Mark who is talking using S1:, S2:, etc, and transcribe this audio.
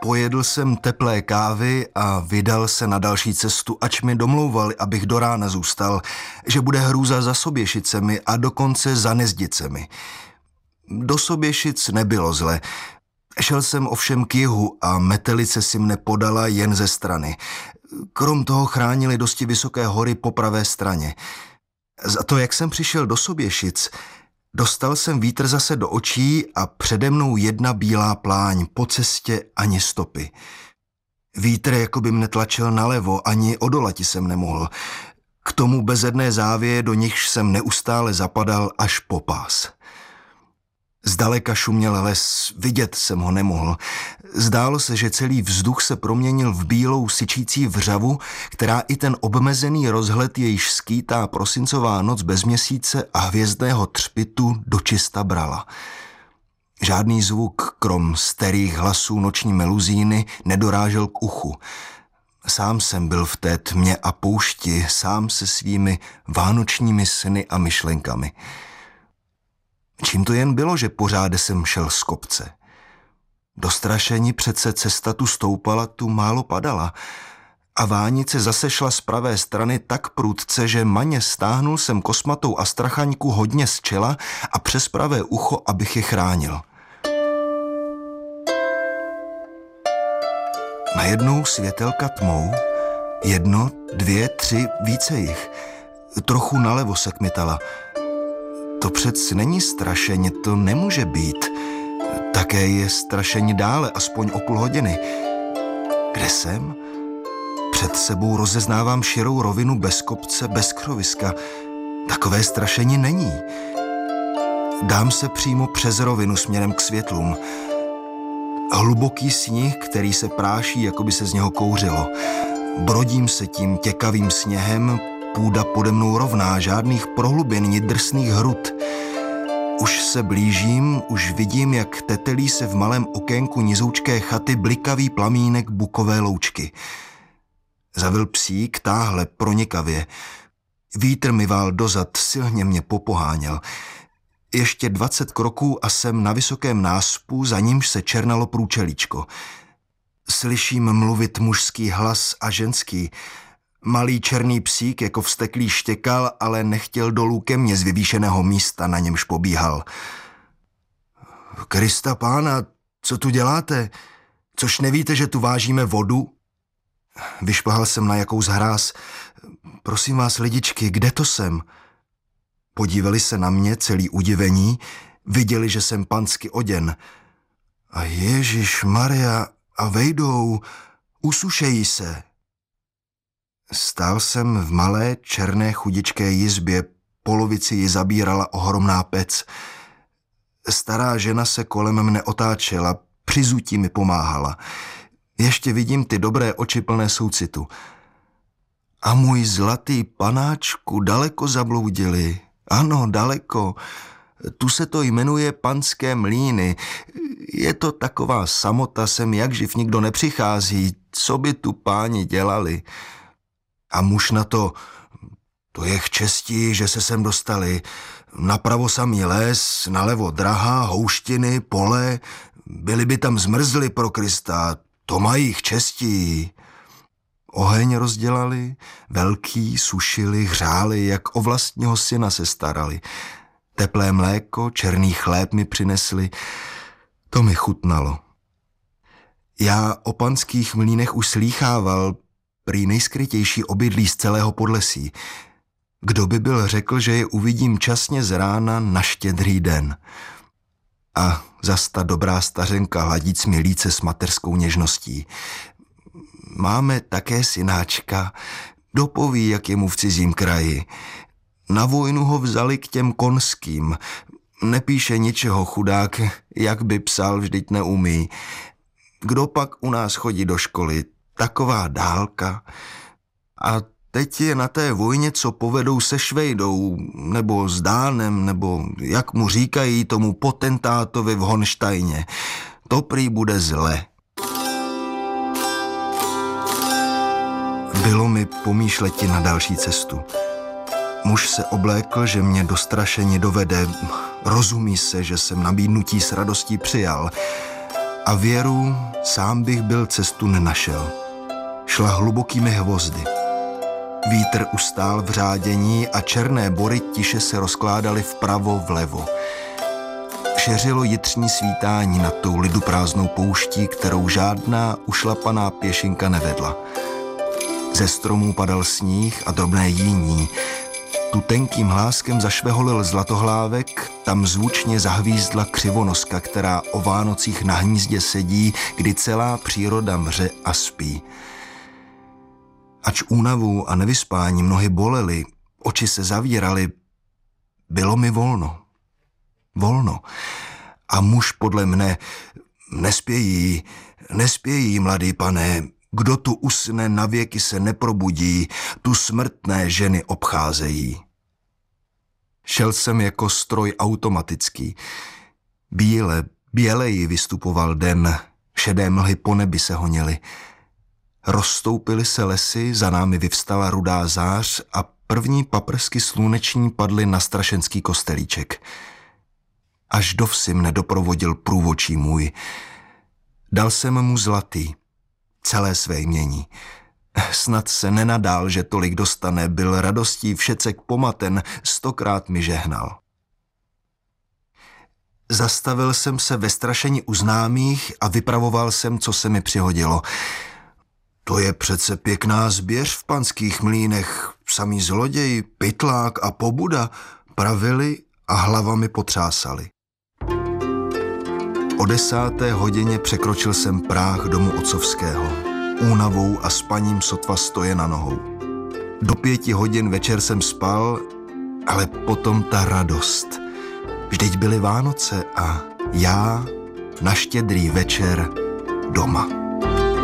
S1: Pojedl jsem teplé kávy a vydal se na další cestu, ač mi domlouvali, abych do rána zůstal, že bude hrůza za Soběšicemi a dokonce za Nezdicemi. Do Soběšic nebylo zle. Šel jsem ovšem k jihu a metelice si mne podala jen ze strany. Krom toho chránili dosti vysoké hory po pravé straně. Za to, jak jsem přišel do Soběšic, dostal jsem vítr zase do očí a přede mnou jedna bílá pláň, po cestě ani stopy. Vítr jako by mne tlačil nalevo, ani odolati jsem nemohl. K tomu bezedné závěje, do nichž jsem neustále zapadal až po pás. Zdaleka šuměl les, vidět jsem ho nemohl. Zdálo se, že celý vzduch se proměnil v bílou syčící vřavu, která i ten obmezený rozhled, jejíž skýtá prosincová noc bez měsíce a hvězdného třpitu dočista brala. Žádný zvuk, krom starých hlasů noční meluzíny, nedorážel k uchu. Sám jsem byl v té tmě a poušti, sám se svými vánočními sny a myšlenkami. Čím to jen bylo, že pořád jsem šel z kopce? Dostrašení přece cesta tu stoupala, tu málo padala. A vánice zase šla z pravé strany tak prudce, že maně stáhnul jsem kosmatou astrachaňku hodně z čela a přes pravé ucho, abych je chránil. Najednou světelka tmou, 1, 2, 3, více jich. Trochu nalevo se kmitala. To přec není strašeně, to nemůže být. Také je strašeně dále, aspoň o půl hodiny. Kde jsem? Před sebou rozeznávám širou rovinu bez kopce, bez křoviska. Takové strašení není. Dám se přímo přes rovinu směrem k světlům. Hluboký sníh, který se práší, jako by se z něho kouřilo. Brodím se tím těkavým sněhem, půda pode mnou rovná, žádných prohlubin ni drsných hrud. Už se blížím, už vidím, jak tetelí se v malém okénku nizoučké chaty blikavý plamínek bukové loučky. Zavil psík, táhle pronikavě. Vítr mi vál dozad, silně mě popoháněl. Ještě 20 kroků a jsem na vysokém náspu, za nímž se černalo průčelíčko. Slyším mluvit mužský hlas a ženský. Malý černý psík jako vzteklý štěkal, ale nechtěl dolů ke mně z vyvýšeného místa, na němž pobíhal. Krista pána, co tu děláte? Což nevíte, že tu vážíme vodu? Vyšplhal jsem na jakou z hráz. Prosím vás, lidičky, kde to jsem? Podívali se na mě, celý udivení, viděli, že jsem pansky oděn. A Ježíš Maria, a vejdou, usušejí se. Stál jsem v malé, černé, chudičké jizbě, polovici ji zabírala ohromná pec. Stará žena se kolem mne otáčela, při zutí mi pomáhala. Ještě vidím ty dobré oči plné soucitu. A můj zlatý panáčku, daleko zabloudili. Ano, daleko. Tu se to jmenuje Panské Mlýny. Je to taková samota, sem jakživ nikdo nepřichází. Co by tu páni dělali? A muž na to je k česti, že se sem dostali. Napravo samý les, nalevo drahá, houštiny, pole. Byli by tam zmrzli pro Krista, to mají k česti. Oheň rozdělali, velký, sušili, hřáli, jak o vlastního syna se starali. Teplé mléko, černý chléb mi přinesli, to mi chutnalo. Já o panských mlýnech už slýchával, prý nejskrytější obydlí z celého Podlesí. Kdo by byl řekl, že je uvidím časně z rána na Štědrý den. A zas ta dobrá stařenka hladíc mi líce s mateřskou něžností. Máme také synáčka, dopoví, jak je mu v cizím kraji. Na vojnu ho vzali k těm konským. Nepíše ničeho, chudák, jak by psal, vždyť neumí. Kdo pak u nás chodí do školy? Taková dálka. A teď je na té vojně, co povedou se Švejdou, nebo s Dánem, nebo jak mu říkají tomu potentátovi v Honštajně. To prý bude zle. Bylo mi pomýšleti na další cestu. Muž se oblékl, že mě dostrašeně dovede. Rozumí se, že jsem nabídnutí s radostí přijal. A věru, sám bych byl cestu nenašel. Šla hlubokými hvozdy. Vítr ustál v řádění a černé bory tiše se rozkládaly vpravo vlevo. Šeřilo jitřní svítání nad tou liduprázdnou pouští, kterou žádná ušlapaná pěšinka nevedla. Ze stromů padal sníh a drobné jíní. Tu tenkým hláskem zašveholil zlatohlávek, tam zvučně zahvízdla křivonoska, která o Vánocích na hnízdě sedí, kdy celá příroda mře a spí. Ač únavou a nevyspáním nohy bolely, oči se zavíraly, bylo mi volno. Volno. A muž podle mne: nespějí, mladý pane, kdo tu usne, navěky se neprobudí, tu smrtné ženy obcházejí. Šel jsem jako stroj automatický. Běleji vystupoval den, šedé mlhy po nebi se honily. Rozstoupily se lesy, za námi vyvstala rudá zář a první paprsky sluneční padly na strašenský kostelíček. Až do vsi mne doprovodil průvočí můj. Dal jsem mu zlatý, celé své jmění. Snad se nenadál, že tolik dostane, byl radostí všecek pomaten, 100krát mi žehnal. Zastavil jsem se ve strašení u známých a vypravoval jsem, co se mi přihodilo. To je přece pěkná zběř v panských mlýnech, samý zloděj, pytlák a pobuda, pravili a hlavami potřásali. O 10. hodině překročil jsem práh domu otcovského. Únavou a spaním sotva stoje na nohou. Do 5 hodin večer jsem spal, ale potom ta radost. Vždyť byly Vánoce a já na Štědrý večer doma.